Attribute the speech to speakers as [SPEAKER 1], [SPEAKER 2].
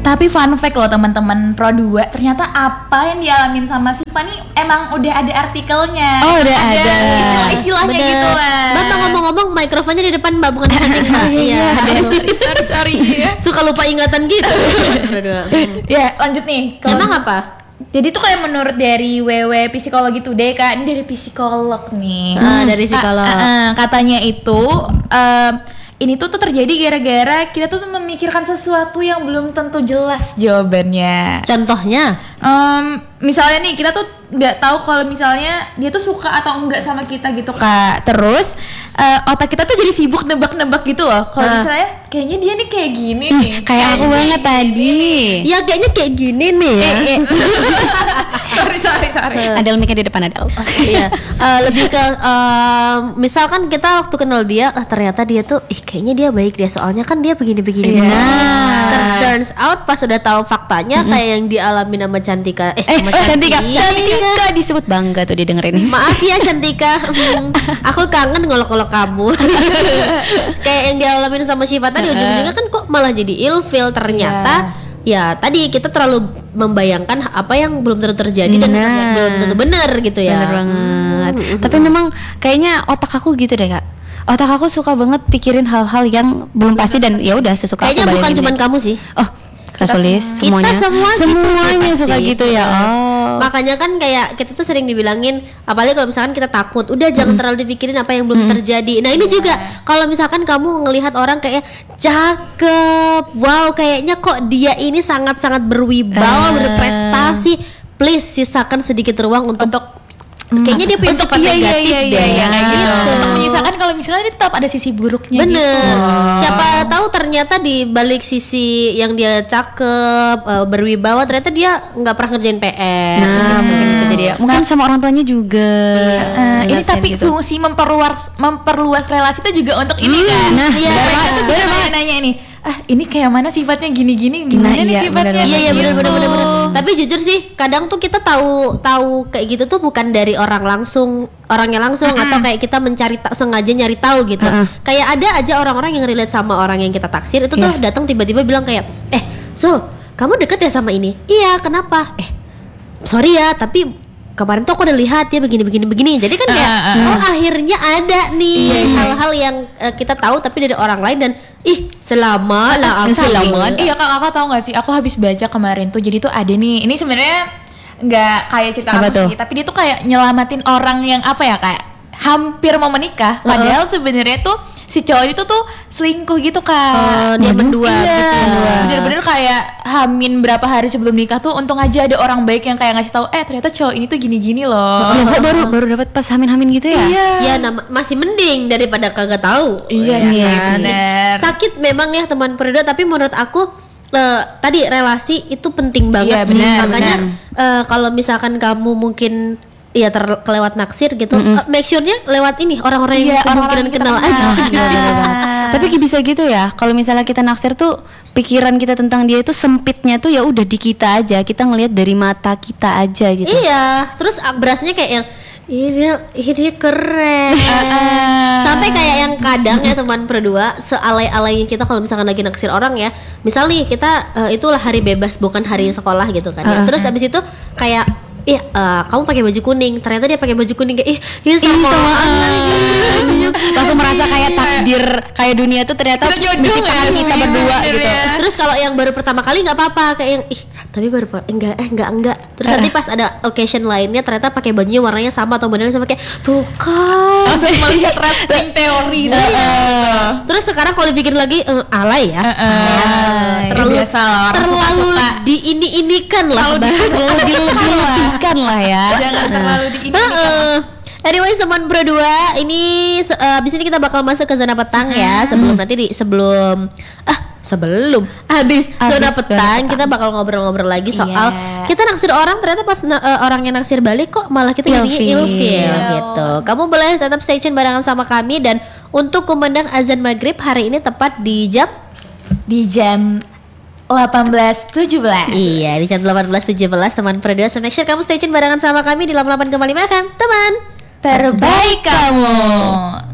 [SPEAKER 1] Tapi fun fact loh teman-teman Pro 2, ternyata apa yang dialamin sama Siva nih emang udah ada artikelnya.
[SPEAKER 2] Oh, udah ada
[SPEAKER 1] istilah-istilahnya gitu lah.
[SPEAKER 3] Mbak ngomong-ngomong mikrofonnya di depan Mbak, bukan di samping Mbak. Iya.
[SPEAKER 1] Sorry.
[SPEAKER 3] Suka lupa ingatan gitu.
[SPEAKER 1] Ya, lanjut nih.
[SPEAKER 3] Emang apa?
[SPEAKER 1] Jadi tuh kayak menurut dari WW Psikologi Today, Kak, ini dari psikolog nih.
[SPEAKER 3] Dari psikolog.
[SPEAKER 1] Katanya itu ini tuh terjadi gara-gara kita tuh memikirkan sesuatu yang belum tentu jelas jawabannya.
[SPEAKER 3] Contohnya?
[SPEAKER 1] Misalnya nih kita tuh nggak tahu kalau misalnya dia tuh suka atau enggak sama kita gitu, Kak. Terus otak kita tuh jadi sibuk nebak-nebak gitu loh. Kalau misalnya kayaknya dia nih kayak gini nih.
[SPEAKER 2] Kayak aku banget tadi.
[SPEAKER 3] Ya kayaknya kayak gini nih ya.
[SPEAKER 1] Sorry.
[SPEAKER 2] Adel mic-nya di depan Adel.
[SPEAKER 3] Iya. Lebih ke misalkan kita waktu kenal dia, ternyata dia tuh kayaknya dia baik dia, soalnya kan dia begini-begini.
[SPEAKER 2] Nah,
[SPEAKER 3] turns out pas udah tahu faktanya kayak yang dialami sama Cantika.
[SPEAKER 2] Cantika disebut bangga tuh didengerin.
[SPEAKER 3] Maaf ya Cantika, aku kangen ngolok-ngolok kamu. Kayak yang dialamin sama Syifa tadi, ujung-ujungnya kan kok malah jadi ilfeel. Ternyata ya tadi kita terlalu membayangkan apa yang belum tentu terjadi dan belum tentu benar gitu ya.
[SPEAKER 2] Bener banget. Tapi memang kayaknya otak aku gitu deh, Kak. Otak aku suka banget pikirin hal-hal yang belum pasti dan ya udah sesuka
[SPEAKER 3] kayaknya
[SPEAKER 2] aku
[SPEAKER 3] bukan
[SPEAKER 2] bayangin
[SPEAKER 3] cuman
[SPEAKER 2] deh.
[SPEAKER 3] Kamu sih.
[SPEAKER 2] Oh, Kak Sulis,
[SPEAKER 3] Kita
[SPEAKER 2] semuanya suka gitu ya. Oh.
[SPEAKER 3] Makanya kan kayak kita tuh sering dibilangin, apalagi kalau misalkan kita takut, udah jangan terlalu dipikirin apa yang belum terjadi. Nah ini juga kalau misalkan kamu ngelihat orang kayak cakep, wow kayaknya kok dia ini sangat-sangat berwibawa, berprestasi, please sisakan sedikit ruang untuk kayaknya dia punya sifat negatif deh.
[SPEAKER 1] Kayak gitu. Untuk menyisakan kalau misalnya dia tetap ada sisi buruknya.
[SPEAKER 3] Bener.
[SPEAKER 1] Gitu.
[SPEAKER 3] Siapa tahu ternyata di balik sisi yang dia cakep, berwibawa, ternyata dia nggak pernah ngerjain PR.
[SPEAKER 2] Nah, mungkin bisa jadi ya. Mungkin sama orang tuanya juga.
[SPEAKER 1] Ini tapi fungsi memperluas relasi itu juga untuk ini kan.
[SPEAKER 2] Nah,
[SPEAKER 1] mereka tuh bisa nanya ini. Ini kayak mana sifatnya gini-gini, gimana nih sifatnya?
[SPEAKER 3] Iya benar. Tapi jujur sih, kadang tuh kita tahu kayak gitu tuh bukan dari orangnya langsung atau kayak kita sengaja nyari tahu gitu. Kayak ada aja orang-orang yang relate sama orang yang kita taksir itu tuh datang tiba-tiba bilang kayak, Sul, kamu deket ya sama ini? Iya, kenapa? Sorry ya, tapi kemarin tuh aku udah lihat dia begini. Jadi kan kayak akhirnya ada nih hal-hal yang kita tahu tapi dari orang lain dan selamat.
[SPEAKER 1] Iya kakak tahu nggak sih, aku habis baca kemarin tuh, jadi tuh ada nih, ini sebenarnya nggak kayak cerita
[SPEAKER 2] apa
[SPEAKER 1] aku
[SPEAKER 2] tuh?
[SPEAKER 1] sih, tapi dia tuh kayak nyelamatin orang yang apa ya, kayak hampir mau menikah, padahal sebenarnya tuh si cowok itu tuh selingkuh gitu kan.
[SPEAKER 3] Dia mendua gitu.
[SPEAKER 1] Bener-bener kayak hamin berapa hari sebelum nikah tuh untung aja ada orang baik yang kayak ngasih tahu ternyata cowok ini tuh gini-gini loh.
[SPEAKER 2] Kok baru dapat pas hamin-hamin gitu ya?
[SPEAKER 3] Ya masih mending daripada kagak tahu.
[SPEAKER 1] Iya sih, bener.
[SPEAKER 3] Sakit memang ya teman perda, tapi menurut aku tadi relasi itu penting banget sih. Makanya kalau misalkan kamu mungkin kelewat naksir gitu, make sure-nya lewat ini orang-orang yang kemungkinan kenal aja.
[SPEAKER 2] Tapi bisa gitu ya, kalau misalnya kita naksir tuh pikiran kita tentang dia itu sempitnya tuh ya udah di kita aja, kita ngelihat dari mata kita aja gitu.
[SPEAKER 3] Iya, terus berasanya kayak yang ini keren. Sampai kayak yang kadang ya teman berdua sealay-alaynya kita kalau misalkan lagi naksir orang ya. Misal nih kita itulah hari bebas bukan hari sekolah gitu kan ya. Terus abis itu kayak kamu pakai baju kuning, ternyata dia pakai baju kuning kayak ini samaan lagi.
[SPEAKER 2] Langsung merasa kayak takdir, kayak dunia tuh ternyata menciptakan kita berdua gitu.
[SPEAKER 3] Terus kalau yang baru pertama kali nggak apa-apa, kayak yang tapi baru enggak. Terus nanti pas ada occasion lainnya ternyata pakai bajunya warnanya sama atau modelnya sama, kayak tuh kan.
[SPEAKER 1] Langsung melihat wrestling teori.
[SPEAKER 3] Terus sekarang kalau dipikir lagi alay ya. Terlalu diini-inikan lah.
[SPEAKER 2] Dilebihkan lah ya.
[SPEAKER 1] Jangan terlalu diini-inikan.
[SPEAKER 3] Anyways teman berdua, ini abis ini kita bakal masuk ke zona petang ya. Sebelum habis zona petang kita bakal ngobrol-ngobrol lagi soal kita naksir orang, ternyata pas orang yang naksir balik kok malah kita jadinya ilfeel gitu. Kamu boleh tetap stay tune barengan sama kami, dan untuk kumandang azan maghrib hari ini tepat di jam
[SPEAKER 1] 18.17.
[SPEAKER 3] Iya, di jam 18.17 teman berdua. So make sure kamu stay tune barengan sama kami di 88,5 FM. Teman
[SPEAKER 1] terbaik kamu.